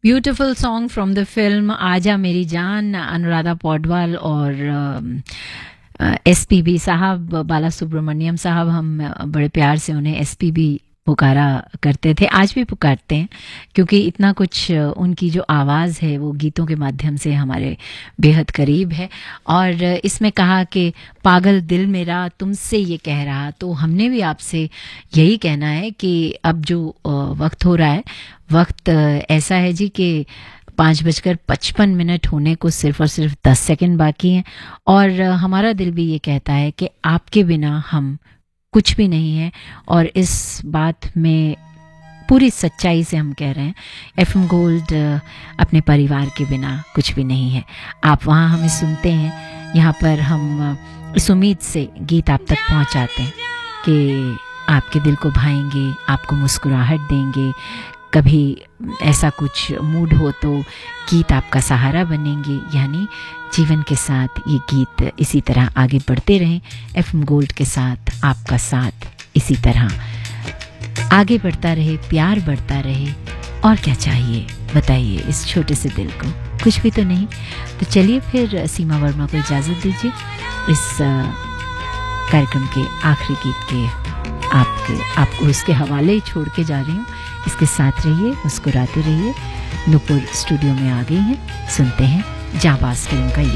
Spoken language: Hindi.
Beautiful song from the film आजा मेरी जान, अनुराधा पौडवाल और एसपीबी साहब, बाला सुब्रमण्यम साहब। हम बड़े प्यार से उन्हें एसपीबी पुकारा करते थे, आज भी पुकारते हैं, क्योंकि इतना कुछ उनकी जो आवाज़ है वो गीतों के माध्यम से हमारे बेहद करीब है। और इसमें कहा कि पागल दिल मेरा तुमसे ये कह रहा, तो हमने भी आपसे यही कहना है कि अब जो वक्त हो रहा है, वक्त ऐसा है जी कि 5:55 होने को सिर्फ और सिर्फ 10 सेकंड बाकी हैं, और हमारा दिल भी ये कहता है कि आपके बिना हम कुछ भी नहीं है। और इस बात में पूरी सच्चाई से हम कह रहे हैं, एफएम गोल्ड अपने परिवार के बिना कुछ भी नहीं है। आप वहाँ हमें सुनते हैं, यहाँ पर हम इस उम्मीद से गीत आप तक पहुँचाते हैं कि आपके दिल को भाएंगे, आपको मुस्कुराहट देंगे। कभी ऐसा कुछ मूड हो तो गीत आपका सहारा बनेंगे, यानी जीवन के साथ ये गीत इसी तरह आगे बढ़ते रहें। एफएम गोल्ड के साथ आपका साथ इसी तरह आगे बढ़ता रहे, प्यार बढ़ता रहे, और क्या चाहिए बताइए इस छोटे से दिल को, कुछ भी तो नहीं। तो चलिए फिर सीमा वर्मा को इजाज़त दीजिए, इस कार्यक्रम के आखिरी गीत के आपको उसके हवाले ही छोड़ के जा रही हूँ। इसके साथ रहिए, मुस्कुराते रहिए। नूपुर स्टूडियो में आ गई हैं, सुनते हैं जाबाज फिल्म का ये